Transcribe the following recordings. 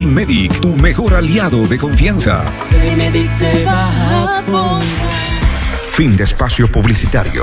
Medic, tu mejor aliado de confianza. Medic te va a apoyar. Fin de espacio publicitario.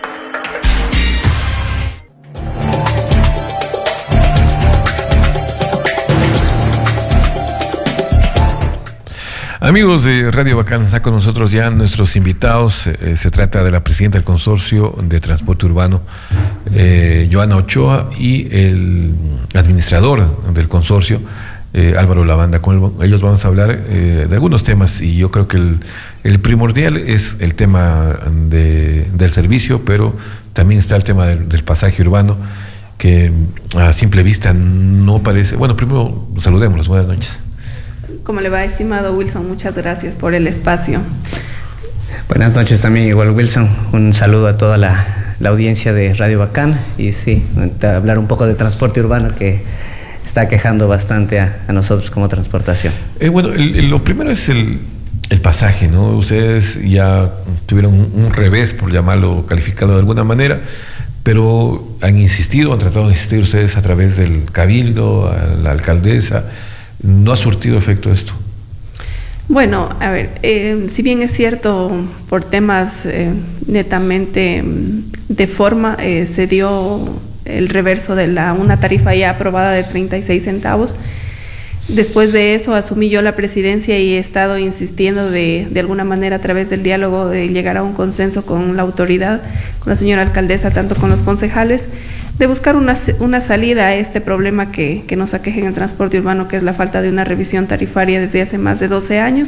Amigos de Radio Bacán, está con nosotros ya nuestros invitados. Se trata de la presidenta del Consorcio de Transporte Urbano, Joana Ochoa, y el administrador del consorcio, Álvaro Lavanda. Con ellos vamos a hablar de algunos temas, y yo creo que el primordial es el tema del servicio, pero también está el tema del pasaje urbano, que a simple vista no parece... Bueno, primero saludémoslos. Buenas noches. ¿Cómo le va, estimado Wilson? Muchas gracias por el espacio. Buenas noches también, igual Wilson. Un saludo a toda la audiencia de Radio Bacán. Y sí, hablar un poco de transporte urbano, que está quejando bastante a nosotros como transportación. Bueno, lo primero es el pasaje, ¿no? Ustedes ya tuvieron un revés, por llamarlo, calificarlo de alguna manera, pero han tratado de insistir ustedes a través del Cabildo, a la alcaldesa. ¿No ha surtido efecto esto? Bueno, a ver, si bien es cierto, por temas netamente de forma, se dio el reverso de una tarifa ya aprobada de 36 centavos. Después de eso asumí yo la presidencia y he estado insistiendo de alguna manera, a través del diálogo, de llegar a un consenso con la autoridad, con la señora alcaldesa, tanto con los concejales, de buscar una salida a este problema que nos aqueja en el transporte urbano, que es la falta de una revisión tarifaria desde hace más de 12 años.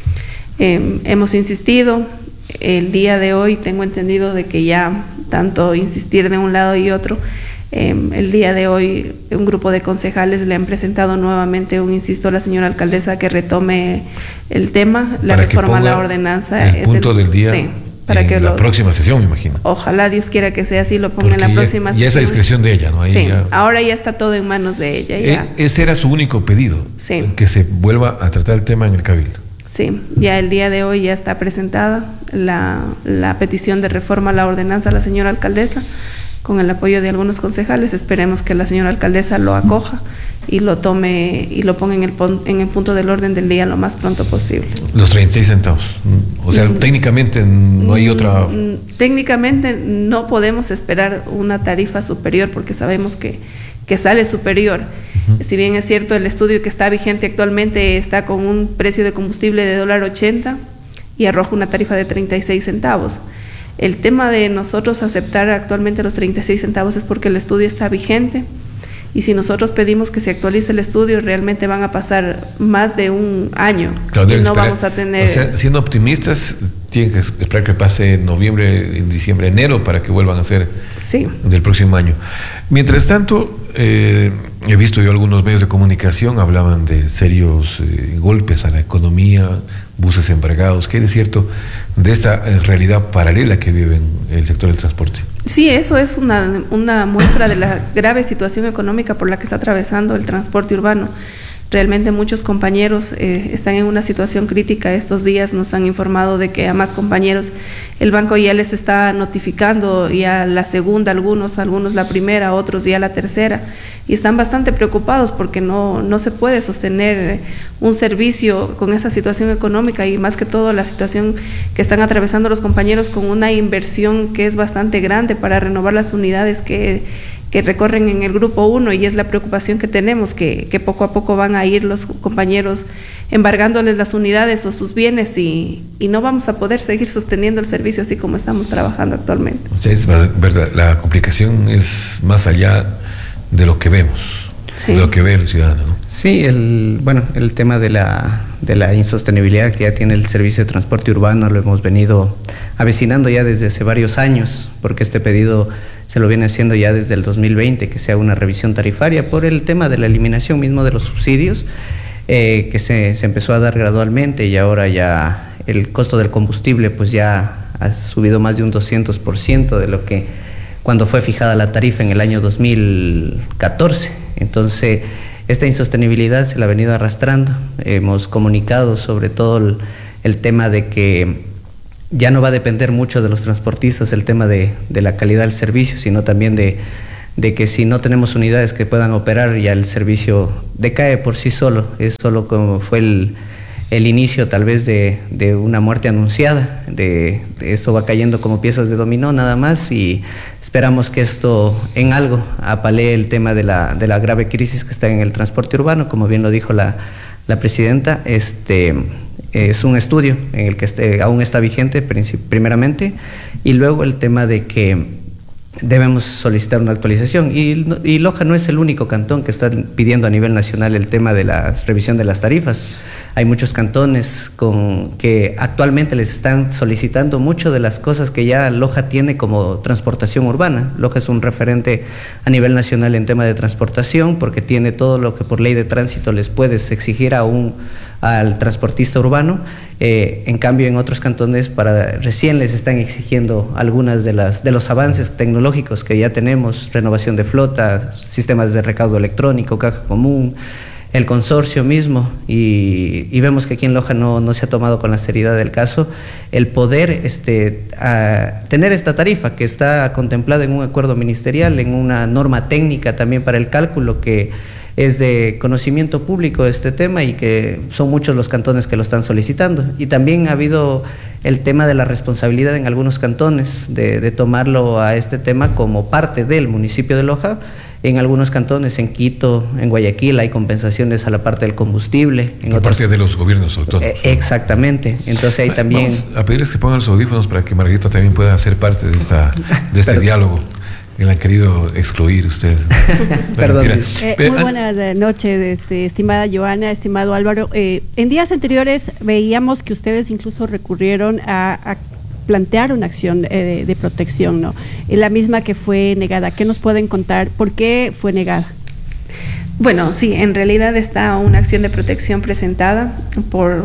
Hemos insistido. El día de hoy tengo entendido de que ya tanto insistir de un lado y otro, el día de hoy un grupo de concejales le han presentado nuevamente insisto a la señora alcaldesa que retome el tema, la reforma a la ordenanza. El punto del día. Sí. Para que la próxima sesión, me imagino. Ojalá Dios quiera que sea así, lo ponga en la próxima sesión. Y esa discreción de ella, ¿no? Ahí sí, ahora ya está todo en manos de ella. Ya. Ese era su único pedido, sí, que se vuelva a tratar el tema en el Cabildo. Sí, ya el día de hoy ya está presentada la petición de reforma a la ordenanza a la señora alcaldesa, con el apoyo de algunos concejales. Esperemos que la señora alcaldesa lo acoja y lo tome y lo ponga en el punto del orden del día lo más pronto posible. Los 36 centavos. O sea, técnicamente no hay otra... Técnicamente no podemos esperar una tarifa superior, porque sabemos que sale superior. Si bien es cierto, el estudio que está vigente actualmente está con un precio de combustible de $1.80 y arroja una tarifa de 36 centavos. El tema de nosotros aceptar actualmente los 36 centavos es porque el estudio está vigente, y si nosotros pedimos que se actualice el estudio, realmente van a pasar más de un año. Claro, y no vamos a tener... O sea, siendo optimistas, tienen que esperar que pase noviembre, diciembre, enero, para que vuelvan a ser del próximo año. Mientras tanto, he visto yo algunos medios de comunicación hablaban de serios golpes a la economía, buses embargados. ¿Qué es cierto de esta realidad paralela que vive el sector del transporte? Sí, eso es una muestra de la grave situación económica por la que está atravesando el transporte urbano. Realmente muchos compañeros están en una situación crítica. Estos días nos han informado de que a más compañeros el banco ya les está notificando ya la segunda, algunos la primera, otros ya la tercera, y están bastante preocupados porque no se puede sostener un servicio con esa situación económica, y más que todo la situación que están atravesando los compañeros con una inversión que es bastante grande para renovar las unidades que recorren en el grupo 1, y es la preocupación que tenemos, que poco a poco van a ir los compañeros embargándoles las unidades o sus bienes, y no vamos a poder seguir sosteniendo el servicio así como estamos trabajando actualmente. O sea, es verdad, la complicación es más allá de lo que vemos, de lo que ve el ciudadano, ¿no? Sí, el tema de la insostenibilidad que ya tiene el servicio de transporte urbano lo hemos venido avecinando ya desde hace varios años, porque este pedido se lo viene haciendo ya desde el 2020, que sea una revisión tarifaria por el tema de la eliminación mismo de los subsidios, que se empezó a dar gradualmente, y ahora ya el costo del combustible pues ya ha subido más de un 200% de lo que cuando fue fijada la tarifa en el año 2014. Entonces, esta insostenibilidad se la ha venido arrastrando. Hemos comunicado sobre todo el tema de que ya no va a depender mucho de los transportistas el tema de la calidad del servicio, sino también de de que si no tenemos unidades que puedan operar, ya el servicio decae por sí solo. Es solo como fue el inicio tal vez de una muerte anunciada, de esto va cayendo como piezas de dominó nada más, y esperamos que esto en algo apalee el tema de la grave crisis que está en el transporte urbano. Como bien lo dijo la presidenta, es un estudio en el que aún está vigente primeramente, y luego el tema de que debemos solicitar una actualización, y Loja no es el único cantón que está pidiendo a nivel nacional el tema de la revisión de las tarifas. Hay muchos cantones que actualmente les están solicitando mucho de las cosas que ya Loja tiene como transportación urbana. Loja es un referente a nivel nacional en tema de transportación porque tiene todo lo que por ley de tránsito les puedes exigir al transportista urbano. En cambio, en otros cantones recién les están exigiendo algunas de los avances tecnológicos que ya tenemos: renovación de flota, sistemas de recaudo electrónico, caja común, el consorcio mismo, y vemos que aquí en Loja no se ha tomado con la seriedad del caso el poder tener esta tarifa que está contemplada en un acuerdo ministerial, en una norma técnica también para el cálculo, que es de conocimiento público este tema, y que son muchos los cantones que lo están solicitando. Y también ha habido el tema de la responsabilidad en algunos cantones de tomarlo a este tema como parte del municipio de Loja. En algunos cantones, en Quito, en Guayaquil, hay compensaciones a la parte del combustible. Por parte de los gobiernos autónomos. Exactamente. Entonces ahí también... Vamos a pedirles que pongan los audífonos para que Margarita también pueda ser parte de este diálogo. Que la han querido excluir ustedes. Perdón. Muy buenas noches, estimada Joana, estimado Álvaro. En días anteriores veíamos que ustedes incluso recurrieron a plantear una acción de protección, ¿no? La misma que fue negada. ¿Qué nos pueden contar? ¿Por qué fue negada? Bueno, sí, en realidad está una acción de protección presentada por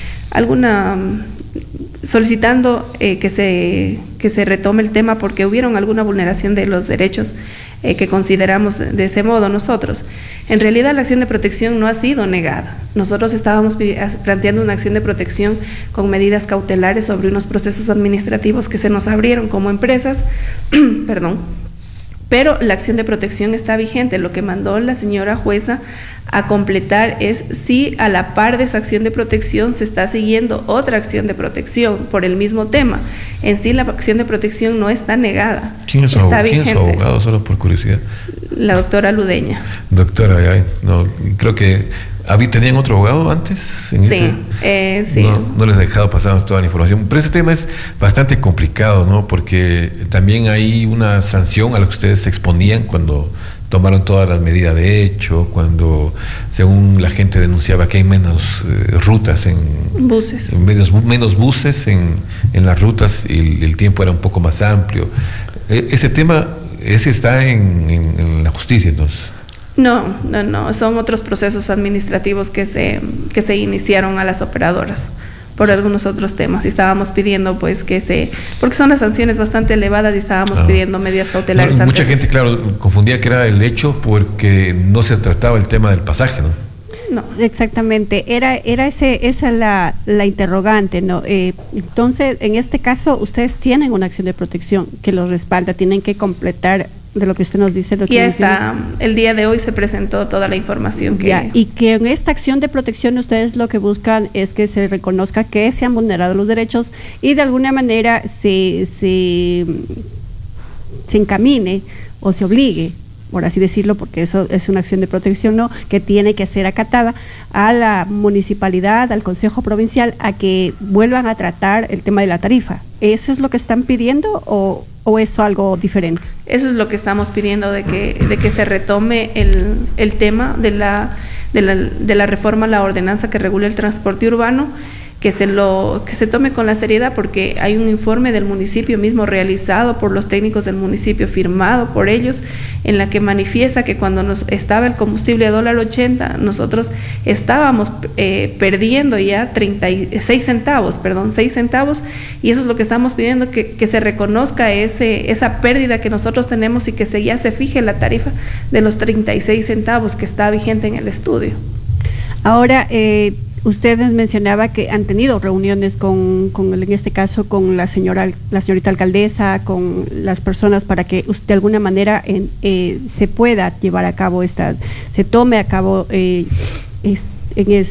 solicitando que se retome el tema porque hubieron alguna vulneración de los derechos que consideramos de ese modo nosotros. En realidad la acción de protección no ha sido negada. Nosotros estábamos planteando una acción de protección con medidas cautelares sobre unos procesos administrativos que se nos abrieron como empresas, perdón. Pero la acción de protección está vigente. Lo que mandó la señora jueza a completar es si a la par de esa acción de protección se está siguiendo otra acción de protección por el mismo tema. En sí la acción de protección no está negada. ¿Quién es su abogado? Solo por curiosidad. La doctora Ludeña. Doctora, no, creo que... ¿Tenían otro abogado antes? Sí. No les he dejado pasar toda la información. Pero ese tema es bastante complicado, ¿no? Porque también hay una sanción a lo que ustedes se exponían cuando tomaron todas las medidas de hecho, cuando según la gente denunciaba que hay menos rutas en buses, menos buses en las rutas, y el tiempo era un poco más amplio. Ese tema está en la justicia, entonces. No, son otros procesos administrativos que se iniciaron a las operadoras por algunos otros temas, y estábamos pidiendo pues porque son las sanciones bastante elevadas, y estábamos pidiendo medidas cautelares. Mucha gente, claro, confundía que era el hecho porque no se trataba el tema del pasaje, ¿no? No, exactamente, era esa la interrogante, ¿no? Entonces, en este caso, ustedes tienen una acción de protección que los respalda, tienen que completar de lo que usted nos dice. Ya está, el día de hoy se presentó toda la información y que en esta acción de protección ustedes lo que buscan es que se reconozca que se han vulnerado los derechos y de alguna manera se encamine o se obligue, por así decirlo, porque eso es una acción de protección, ¿no?, que tiene que ser acatada a la municipalidad, al Consejo Provincial, a que vuelvan a tratar el tema de la tarifa. ¿Eso es lo que están pidiendo o es algo diferente? Eso es lo que estamos pidiendo, de que se retome el tema de la reforma a la ordenanza que regula el transporte urbano, que se tome con la seriedad, porque hay un informe del municipio mismo realizado por los técnicos del municipio, firmado por ellos, en la que manifiesta que cuando estaba el combustible a $1.80, nosotros estábamos perdiendo ya 6 centavos, y eso es lo que estamos pidiendo, que se reconozca esa pérdida que nosotros tenemos, y que ya se fije la tarifa de los 36 centavos que está vigente en el estudio. Ahora, usted nos mencionaba que han tenido reuniones con en este caso, con la señorita alcaldesa, con las personas para que de alguna manera se pueda llevar a cabo se tome a cabo